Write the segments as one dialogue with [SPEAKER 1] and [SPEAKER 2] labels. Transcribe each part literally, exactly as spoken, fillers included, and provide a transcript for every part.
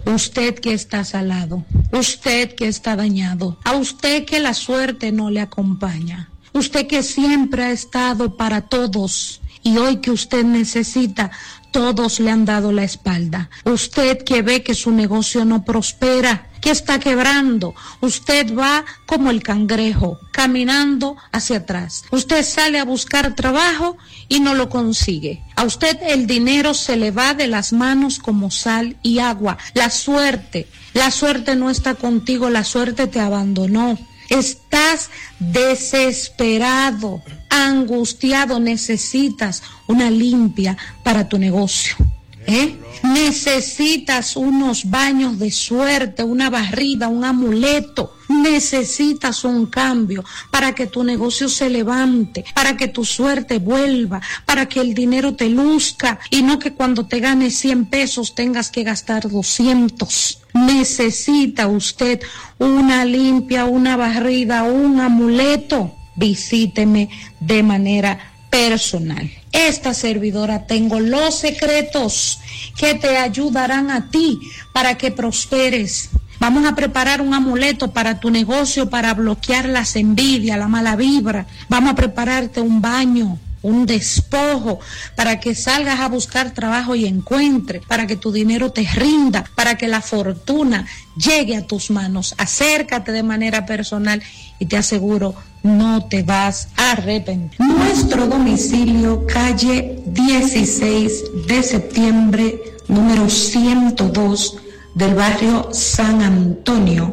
[SPEAKER 1] Usted que está salado, usted que está dañado, a usted que la suerte no le acompaña, usted que siempre ha estado para todos y hoy que usted necesita, todos le han dado la espalda. Usted que ve que su negocio no prospera, que está quebrando, usted va como el cangrejo, caminando hacia atrás. Usted sale a buscar trabajo y no lo consigue. A usted el dinero se le va de las manos como sal y agua. La suerte, la suerte no está contigo, la suerte te abandonó. Estás desesperado, angustiado, necesitas una limpia para tu negocio. ¿Eh? Necesitas unos baños de suerte, una barrida, un amuleto. Necesitas un cambio para que tu negocio se levante, para que tu suerte vuelva, para que el dinero te luzca y no que cuando te ganes cien pesos tengas que gastar doscientos. Necesita usted una limpia, una barrida, un amuleto. Visíteme de manera personal. Esta servidora tengo los secretos que te ayudarán a ti para que prosperes. Vamos a preparar un amuleto para tu negocio para bloquear las envidias, la mala vibra. Vamos a prepararte un baño, un despojo, para que salgas a buscar trabajo y encuentres, para que tu dinero te rinda, para que la fortuna llegue a tus manos. Acércate de manera personal y te aseguro, no te vas a arrepentir. Nuestro domicilio, calle dieciséis de septiembre, número ciento dos, del barrio San Antonio,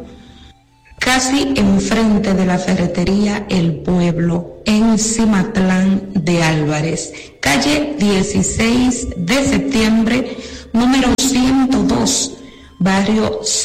[SPEAKER 1] casi enfrente de la ferretería El Pueblo, en Cimatlán de Álvarez. Calle dieciséis de septiembre, número ciento dos, barrio San